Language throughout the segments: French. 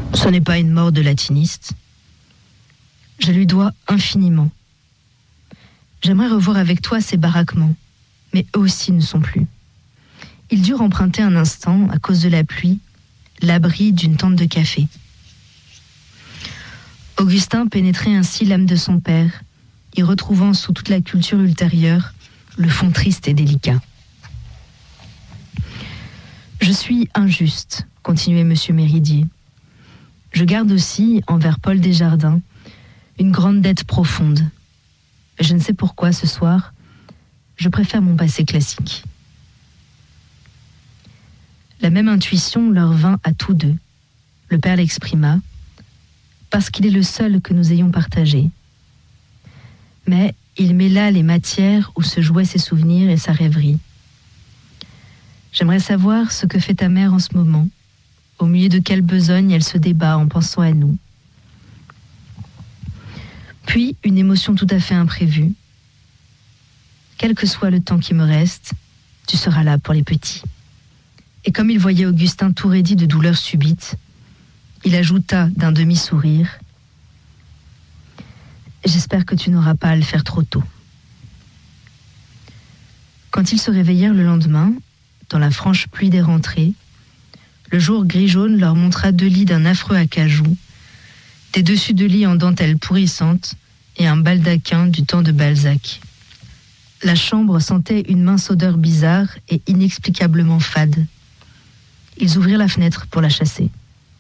Ce n'est pas une mort de latiniste. Je lui dois infiniment. J'aimerais revoir avec toi ces baraquements, mais eux aussi ne sont plus. Ils durent emprunter un instant, à cause de la pluie, l'abri d'une tente de café. Augustin pénétrait ainsi l'âme de son père, y retrouvant sous toute la culture ultérieure le fond triste et délicat. « Je suis injuste, continuait M. Méridier. Je garde aussi, envers Paul Desjardins, une grande dette profonde. Je ne sais pourquoi, ce soir, je préfère mon passé classique. » La même intuition leur vint à tous deux. Le père l'exprima, parce qu'il est le seul que nous ayons partagé. Mais il mêla les matières où se jouaient ses souvenirs et sa rêverie. J'aimerais savoir ce que fait ta mère en ce moment, au milieu de quelle besogne elle se débat en pensant à nous. Puis une émotion tout à fait imprévue. Quel que soit le temps qui me reste, tu seras là pour les petits. Et comme il voyait Augustin tout raidi de douleur subite, il ajouta d'un demi-sourire « J'espère que tu n'auras pas à le faire trop tôt. » Quand ils se réveillèrent le lendemain, dans la franche pluie des rentrées, le jour gris-jaune leur montra 2 lits d'un affreux acajou, des dessus de lits en dentelle pourrissante et un baldaquin du temps de Balzac. La chambre sentait une mince odeur bizarre et inexplicablement fade. Ils ouvrirent la fenêtre pour la chasser.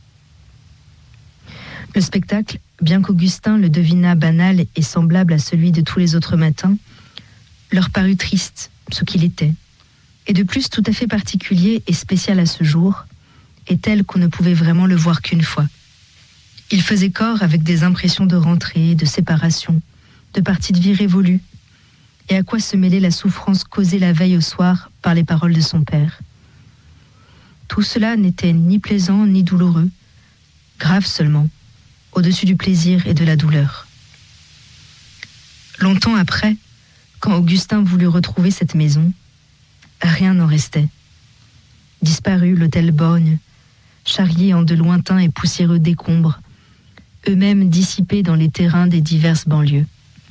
Le spectacle, bien qu'Augustin le devinât banal et semblable à celui de tous les autres matins, leur parut triste, ce qu'il était, et de plus tout à fait particulier et spécial à ce jour, et tel qu'on ne pouvait vraiment le voir qu'une fois. Il faisait corps avec des impressions de rentrée, de séparation, de partie de vie révolue, et à quoi se mêlait la souffrance causée la veille au soir par les paroles de son père. Tout cela n'était ni plaisant ni douloureux, grave seulement, au-dessus du plaisir et de la douleur. Longtemps après, quand Augustin voulut retrouver cette maison, rien n'en restait. Disparu l'hôtel Borgne, charrié en de lointains et poussiéreux décombres, eux-mêmes dissipés dans les terrains des diverses banlieues.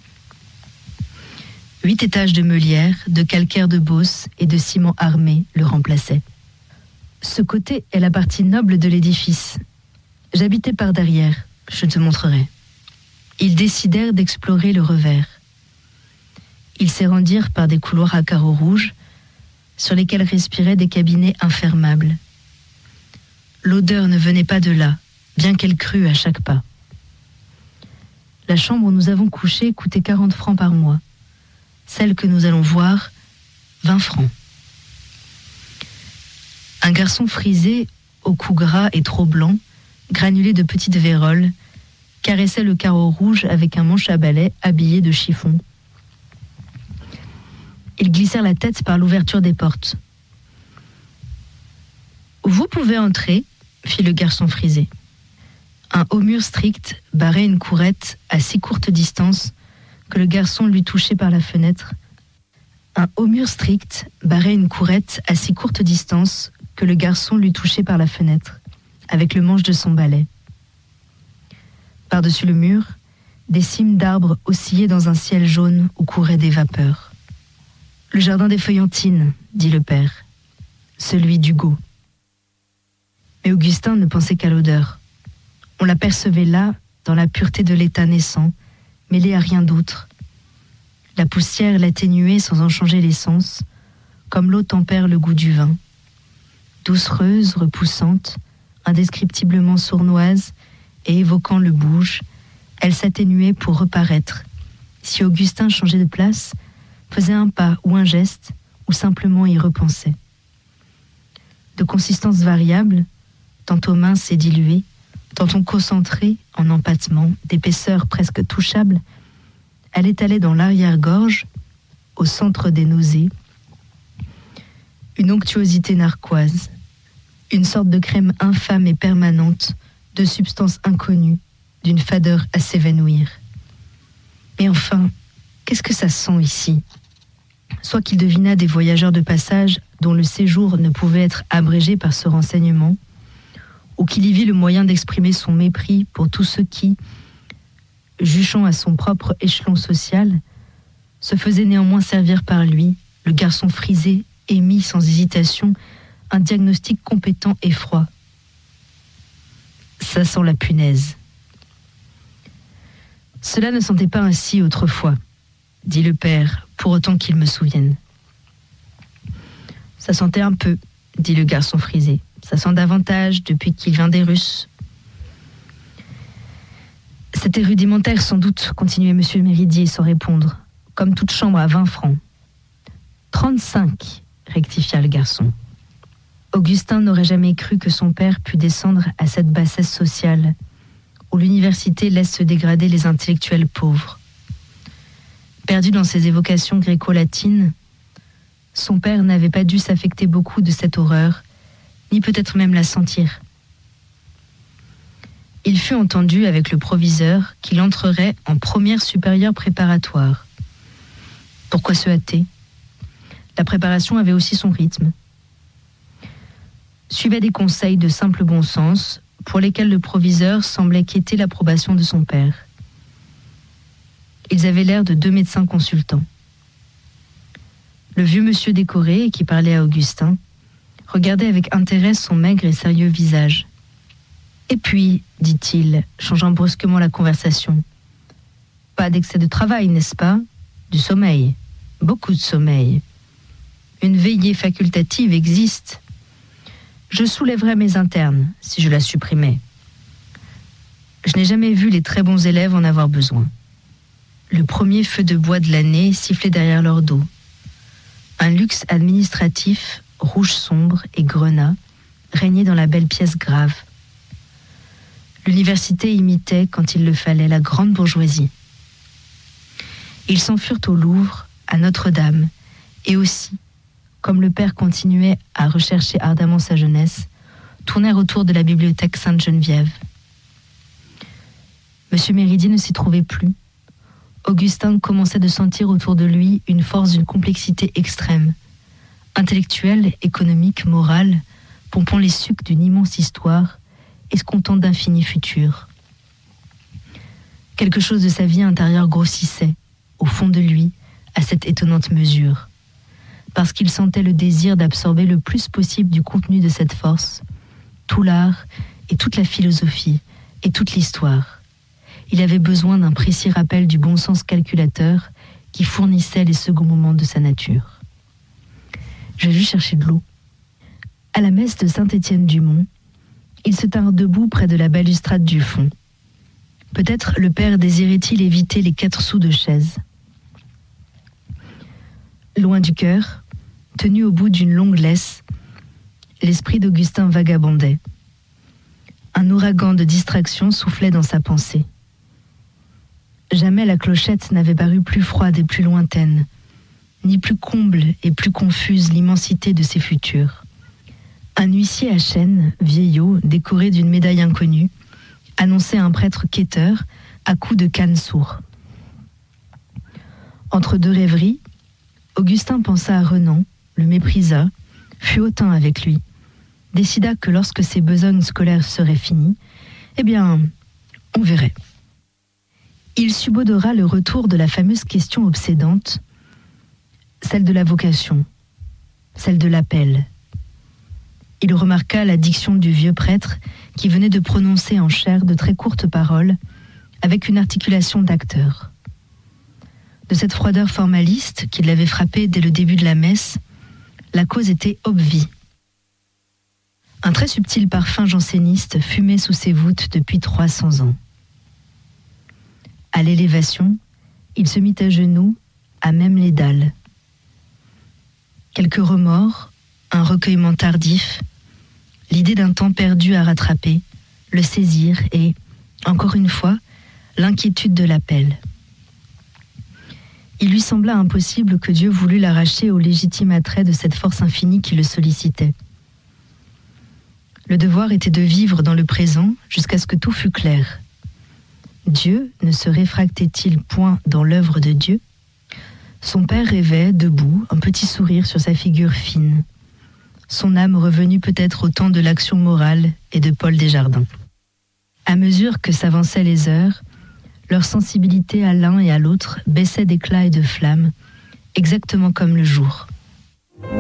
8 étages de meulière, de calcaire de Beauce et de ciment armé le remplaçaient. Ce côté est la partie noble de l'édifice. J'habitais par derrière, je te montrerai. Ils décidèrent d'explorer le revers. Ils s'y rendirent par des couloirs à carreaux rouges, sur lesquels respiraient des cabinets infermables. L'odeur ne venait pas de là, bien qu'elle crût à chaque pas. La chambre où nous avons couché coûtait 40 francs par mois. Celle que nous allons voir, 20 francs. Un garçon frisé, au cou gras et trop blanc, granulé de petites vérolles, caressait le carreau rouge avec un manche à balai habillé de chiffon. Ils glissèrent la tête par l'ouverture des portes. « Vous pouvez entrer », fit le garçon frisé. Un haut mur strict barrait une courette à si courte distance que le garçon lui touchait par la fenêtre. Un haut mur strict barrait une courette à si courte distance que le garçon lui touchait par la fenêtre, avec le manche de son balai. Par-dessus le mur, des cimes d'arbres oscillaient dans un ciel jaune où couraient des vapeurs. « Le jardin des feuillantines », dit le père. « Celui d'Hugo. » Mais Augustin ne pensait qu'à l'odeur. On l'apercevait là, dans la pureté de l'état naissant, mêlée à rien d'autre. La poussière l'atténuait sans en changer l'essence, comme l'eau tempère le goût du vin. Doucereuse, repoussante, indescriptiblement sournoise et évoquant le bouge, elle s'atténuait pour reparaître. Si Augustin changeait de place, faisait un pas ou un geste, ou simplement y repensait. De consistance variable, tantôt mince et diluée, tantôt concentrée en empattement, d'épaisseur presque touchable, elle étalait dans l'arrière-gorge, au centre des nausées, une onctuosité narquoise, une sorte de crème infâme et permanente, de substance inconnue, d'une fadeur à s'évanouir. Mais enfin, qu'est-ce que ça sent ici ? Soit qu'il devinât des voyageurs de passage dont le séjour ne pouvait être abrégé par ce renseignement, ou qu'il y vit le moyen d'exprimer son mépris pour tous ceux qui, jugeant à son propre échelon social, se faisaient néanmoins servir par lui, le garçon frisé émit sans hésitation un diagnostic compétent et froid. Ça sent la punaise. Cela ne sentait pas ainsi autrefois, dit le père, pour autant qu'il me souvienne. Ça sentait un peu, dit le garçon frisé. Ça sent davantage depuis qu'il vient des Russes. C'était rudimentaire sans doute, continuait M. Méridier sans répondre, comme toute chambre à 20 francs. 35, rectifia le garçon. Augustin n'aurait jamais cru que son père pût descendre à cette bassesse sociale, où l'université laisse se dégrader les intellectuels pauvres. Perdu dans ses évocations gréco-latines, son père n'avait pas dû s'affecter beaucoup de cette horreur, ni peut-être même la sentir. Il fut entendu avec le proviseur qu'il entrerait en première supérieure préparatoire. Pourquoi se hâter ? La préparation avait aussi son rythme. Suivait des conseils de simple bon sens, pour lesquels le proviseur semblait quêter l'approbation de son père. Ils avaient l'air de 2 médecins consultants. Le vieux monsieur décoré, qui parlait à Augustin, regardait avec intérêt son maigre et sérieux visage. « Et puis, dit-il, changeant brusquement la conversation, pas d'excès de travail, n'est-ce pas ? Du sommeil, beaucoup de sommeil. Une veillée facultative existe. Je soulèverais mes internes, si je la supprimais. Je n'ai jamais vu les très bons élèves en avoir besoin. Le premier feu de bois de l'année sifflait derrière leur dos. Un luxe administratif, rouge sombre et grenat, régnait dans la belle pièce grave. L'université imitait, quand il le fallait, la grande bourgeoisie. Ils s'en furent au Louvre, à Notre-Dame, et aussi, comme le père continuait à rechercher ardemment sa jeunesse, tournèrent autour de la bibliothèque Sainte-Geneviève. M. Méridier ne s'y trouvait plus. Augustin commençait de sentir autour de lui une force d'une complexité extrême, intellectuelle, économique, morale, pompant les sucs d'une immense histoire, escomptant d'infinis futurs. Quelque chose de sa vie intérieure grossissait, au fond de lui, à cette étonnante mesure, parce qu'il sentait le désir d'absorber le plus possible du contenu de cette force, tout l'art et toute la philosophie et toute l'histoire. Il avait besoin d'un précis rappel du bon sens calculateur qui fournissait les seconds moments de sa nature. Je lui chercher de l'eau. À la messe de Saint-Étienne-du-Mont, ils se tinrent debout près de la balustrade du fond. Peut-être le père désirait-il éviter les 4 sous de chaise. Loin du cœur, tenu au bout d'une longue laisse, l'esprit d'Augustin vagabondait. Un ouragan de distraction soufflait dans sa pensée. Jamais la clochette n'avait paru plus froide et plus lointaine, ni plus comble et plus confuse l'immensité de ses futurs. Un huissier à chaîne, vieillot, décoré d'une médaille inconnue, annonçait un prêtre quêteur à coups de canne sourd. Entre 2 rêveries, Augustin pensa à Renan, le méprisa, fut hautain avec lui, décida que lorsque ses besognes scolaires seraient finies, eh bien, on verrait. Il subodora le retour de la fameuse question obsédante, celle de la vocation, celle de l'appel. Il remarqua la diction du vieux prêtre qui venait de prononcer en chair de très courtes paroles avec une articulation d'acteur. De cette froideur formaliste qui l'avait frappé dès le début de la messe, la cause était obvie. Un très subtil parfum janséniste fumait sous ses voûtes depuis 300 ans. À l'élévation, il se mit à genoux, à même les dalles. Quelques remords, un recueillement tardif, l'idée d'un temps perdu à rattraper, le saisir et, encore une fois, l'inquiétude de l'appel. Il lui sembla impossible que Dieu voulût l'arracher au légitime attrait de cette force infinie qui le sollicitait. Le devoir était de vivre dans le présent jusqu'à ce que tout fût clair. Dieu ne se réfractait-il point dans l'œuvre de Dieu ? Son père rêvait, debout, un petit sourire sur sa figure fine. son âme revenue peut-être au temps de l'action morale et de Paul Desjardins. À mesure que s'avançaient les heures, leur sensibilité à l'un et à l'autre baissait d'éclat et de flamme, exactement comme le jour.